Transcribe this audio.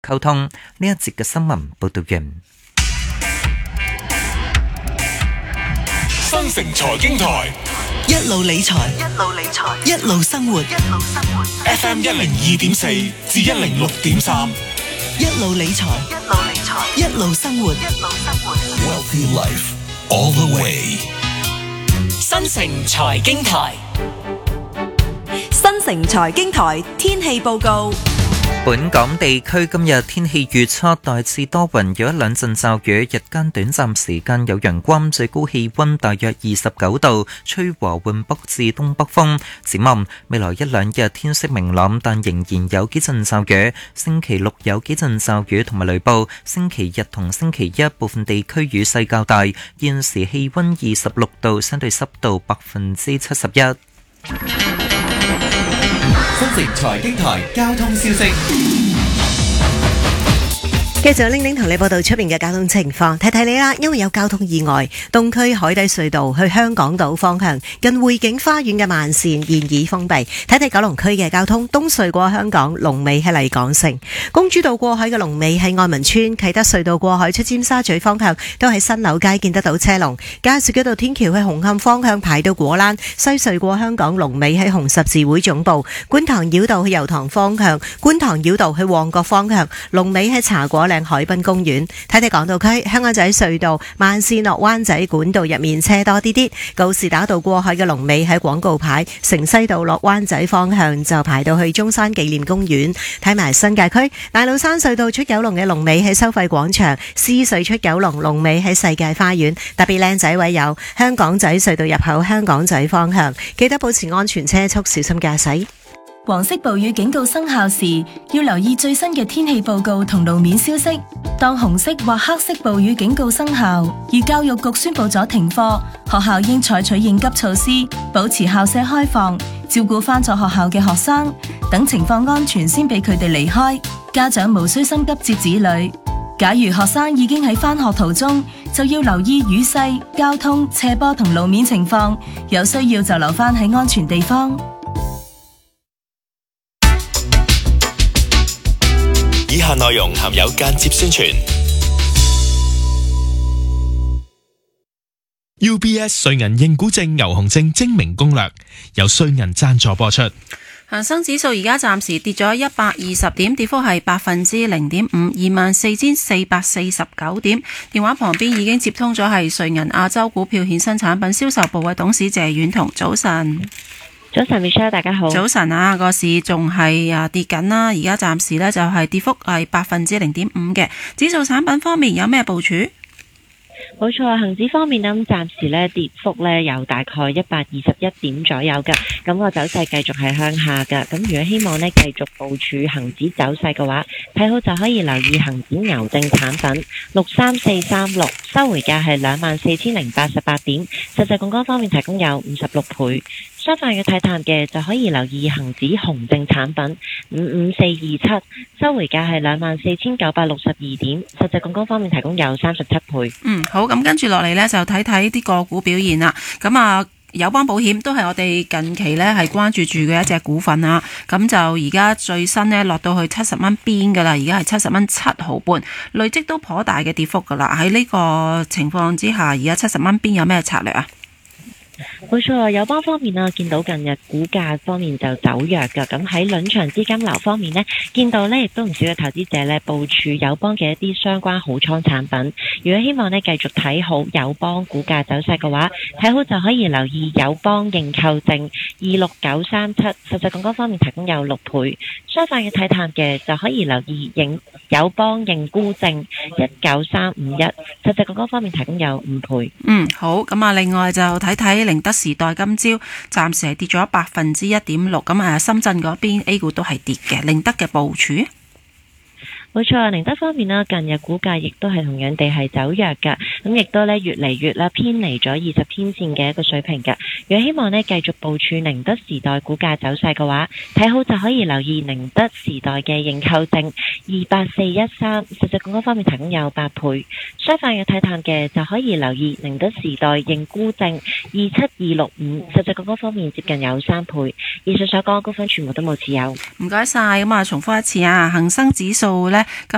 溝通。呢一節嘅新聞報道完。 新城財經台一路理財，一路生活。 FM 102.4至106.3， 一路理財，一路生活。 Wealthy Life all the way。 新城財經台， 新城財經台天氣報告。 本港地區今日天氣預測大致多雲，有一兩陣驟雨，日間短暫時間有陽光，最高氣溫大約29度，吹和緩北至東北風。展望未來一兩日天色明朗，但仍然有幾陣驟雨。星期六有幾陣驟雨同埋雷暴，星期日同星期一部分地區雨勢較大。現時氣溫26度，相對濕度71%。 新城財經台交通消息。 繼續玲玲同你報道出面嘅交通情況，提提你啦，因為有交通意外，東區海底隧道去香港島方向近匯景花園嘅慢線現已封閉。睇睇九龍區嘅交通，東隧過香港龍尾喺麗港城，公主道過海嘅龍尾喺愛民村，啟德隧道過海出尖沙咀方向都喺新柳街見得到車龍，加士居道天橋去紅磡方向排到果欄，西隧過香港龍尾喺紅十字會總部，觀塘繞道去油塘方向，觀塘繞道去旺角方向龍尾喺茶果嶺海濱公園。睇睇港島區香港仔隧道慢線落灣仔管道入面車多啲啲，告士打道過海嘅龍尾喺廣告牌，城西道落灣仔方向就排到去中山紀念公園。睇埋新界區大老山隧道出九龍嘅龍尾喺收費廣場，獅隧出九龍龍尾喺世界花園。特別靚仔位有香港仔隧道入口香港仔方向，記得保持安全車速，小心駕駛。 黃色暴雨警告生效時，要留意最新嘅天氣報告同路面消息。當紅色或黑色暴雨警告生效，而教育局宣布咗停課，學校應採取應急措施，保持校舍開放，照顧返咗學校嘅學生，等情況安全先俾佢哋離開。家長無需心急接子女。假如學生已經喺返學途中，就要留意雨勢、交通、斜坡同路面情況，有需要就留返喺安全地方。 以下內容含有間接宣傳。UBS 瑞銀認股證牛熊證精明攻略，由瑞銀贊助播出。 恒生指數而家暫時跌咗120點，跌幅係0.5%，24,449點。電話旁邊已經接通咗係瑞銀亞洲股票衍生產品銷售部嘅董事謝婉彤，早晨。 早晨 Michelle， 大家好。 早晨啊，個市仲係跌緊啦，而家暫時呢就係跌幅係0.5%嘅。指數產品方面有咩部署？ 冇錯啊，恒指方面呢，暫時呢跌幅呢有大概121點左右㗎，咁個走勢繼續係向下㗎。咁如果希望呢繼續部署恒指走勢嘅話，睇好就可以留意恒指牛證產品63436，收回價係24,088點，實際槓桿方面提供有56倍。相反要睇淡嘅就可以留意恒指紅證產品55427，收回價係24,962點，實際槓桿方面提供有37倍。 好，咁跟住落嚟呢，就睇睇啲個股表現啦。咁啊，友邦保險都係我哋近期呢係關注住嘅一隻股份啊。咁就而家最新呢落到去70蚊邊噶啦，而家係70蚊7毫半，累積都頗大嘅跌幅噶啦。喺呢個情況之下，而家70蚊邊有咩策略啊？ 冇錯，友邦方面見到近日股價方面就走弱㗎。咁喺輪場資金流方面呢，見到呢亦都唔少嘅投資者呢部署友邦嘅一啲相關好倉產品。如果希望呢繼續睇好友邦股價走勢嘅話，睇好就可以留意友邦認購證26937，實際槓桿方面提供有6倍。相反嘅睇淡嘅就可以留意友邦認沽證19351，實際槓桿方面提供有5倍。 好，咁啊，另外就睇睇寧德時代今朝暫時係跌咗1.6%，咁啊，深圳嗰邊 A 股都係跌嘅，寧德嘅部署。 冇錯，寧德方面啦，近日股價亦都係同樣地係走弱㗎，咁亦都呢越嚟越啦偏離咗20天線嘅一個水平㗎。如果希望呢繼續部署寧德時代股價走勢嘅話，睇好就可以留意寧德時代嘅認購證28413，實際槓桿方面提供有8倍。相反嘅睇淡嘅就可以留意寧德時代認沽證27265，實際槓桿方面接近有3倍。以上所講嘅股份全部都冇持有。 唔該晒，咁啊重複一次啊，恒生指數呢今